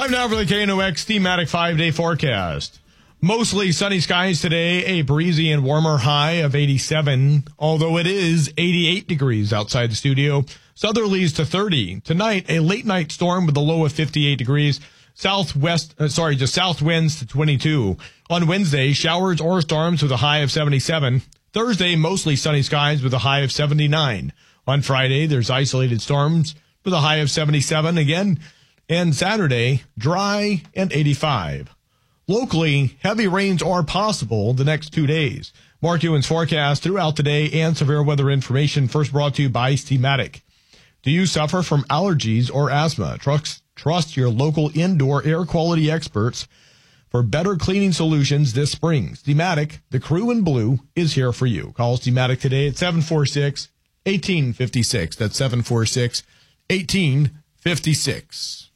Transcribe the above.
Time now for the KNOX thematic 5-day forecast. Mostly sunny skies today, a breezy and warmer high of 87, although it is 88 degrees outside the studio. Southerlies to 30. Tonight, a late night storm with a low of 58 degrees. South winds to 22. On Wednesday, showers or storms with a high of 77. Thursday, mostly sunny skies with a high of 79. On Friday, there's isolated storms with a high of 77 again. And Saturday, dry and 85. Locally, heavy rains are possible the next 2 days. Mark Ewan's forecast throughout the day and severe weather information first brought to you by Steamatic. Do you suffer from allergies or asthma? Trust your local indoor air quality experts for better cleaning solutions this spring. Steamatic, the crew in blue, is here for you. Call Steamatic today at 746-1856. That's 746-1856.